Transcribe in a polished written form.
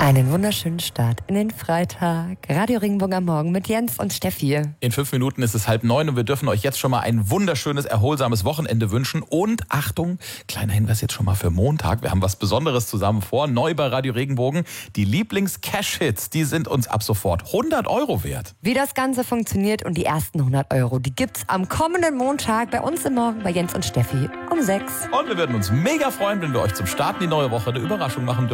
Einen wunderschönen Start in den Freitag. Radio Regenbogen am Morgen mit Jens und Steffi. In 5 Minuten ist es 8:30 und wir dürfen euch jetzt schon mal ein wunderschönes, erholsames Wochenende wünschen. Und Achtung, kleiner Hinweis jetzt schon mal für Montag. Wir haben was Besonderes zusammen vor. Neu bei Radio Regenbogen. Die Lieblings-Cash-Hits, die sind uns ab sofort 100 € wert. Wie das Ganze funktioniert und die ersten 100 €, die gibt's am kommenden Montag bei uns im Morgen bei Jens und Steffi um 6. Und wir würden uns mega freuen, wenn wir euch zum Start in die neue Woche eine Überraschung machen dürfen.